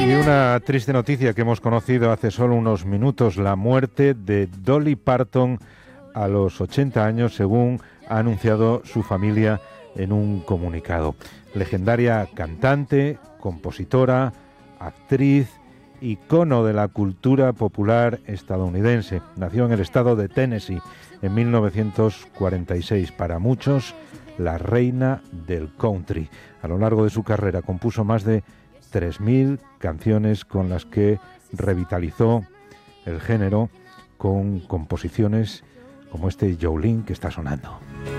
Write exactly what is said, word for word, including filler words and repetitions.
Y una triste noticia que hemos conocido hace solo unos minutos, la muerte de Dolly Parton a los ochenta años, según ha anunciado su familia en un comunicado. Legendaria cantante, compositora, actriz, icono de la cultura popular estadounidense. Nació en el estado de Tennessee en mil novecientos cuarenta y seis. Para muchos, la reina del country. A lo largo de su carrera compuso más de tres mil canciones con las que revitalizó el género con composiciones como este Jolene que está sonando.